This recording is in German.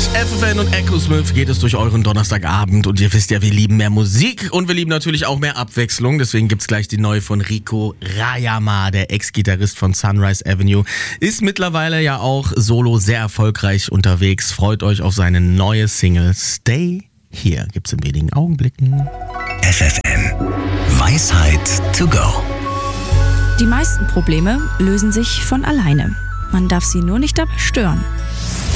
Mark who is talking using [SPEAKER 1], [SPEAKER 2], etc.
[SPEAKER 1] FFN und Echo Smith geht es durch euren Donnerstagabend und ihr wisst ja, wir lieben mehr Musik und wir lieben natürlich auch mehr Abwechslung. Deswegen gibt's gleich die neue von Rico Rayama, der Ex-Gitarrist von Sunrise Avenue. Ist mittlerweile ja auch solo sehr erfolgreich unterwegs. Freut euch auf seine neue Single Stay Here. Gibt's in wenigen Augenblicken.
[SPEAKER 2] FFN. Weisheit to go.
[SPEAKER 3] Die meisten Probleme lösen sich von alleine. Man darf sie nur nicht dabei stören.